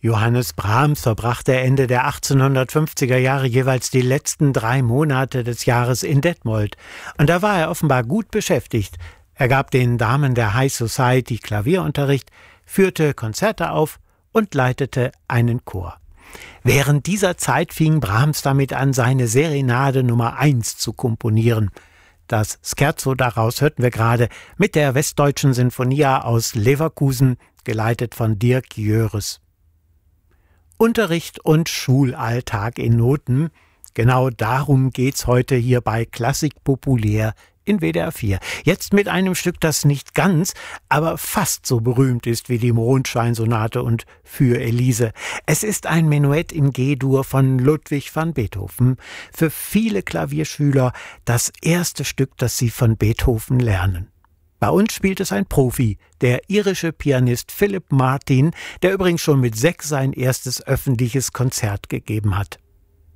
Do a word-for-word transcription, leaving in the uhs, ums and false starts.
Johannes Brahms verbrachte Ende der achtzehnhundertfünfziger Jahre jeweils die letzten drei Monate des Jahres in Detmold. Und da war er offenbar gut beschäftigt. Er gab den Damen der High Society Klavierunterricht, führte Konzerte auf und leitete einen Chor. Während dieser Zeit fing Brahms damit an, seine Serenade Nummer eins zu komponieren. Das Scherzo daraus hörten wir gerade mit der Westdeutschen Sinfonia aus Leverkusen, geleitet von Dirk Jöres. Unterricht und Schulalltag in Noten, genau darum geht's heute hier bei Klassik populär in W D R vier. Jetzt mit einem Stück, das nicht ganz, aber fast so berühmt ist wie die Mondscheinsonate und Für Elise. Es ist ein Menuett im G-Dur von Ludwig van Beethoven. Für viele Klavierschüler das erste Stück, das sie von Beethoven lernen. Bei uns spielt es ein Profi, der irische Pianist Philip Martin, der übrigens schon mit sechs sein erstes öffentliches Konzert gegeben hat.